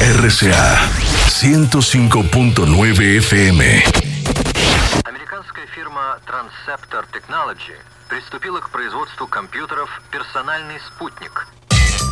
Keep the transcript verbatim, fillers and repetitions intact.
R C A ciento cinco punto nueve F M. Американская фирма Transceptor Technology приступила к производству компьютеров «Персональный спутник»,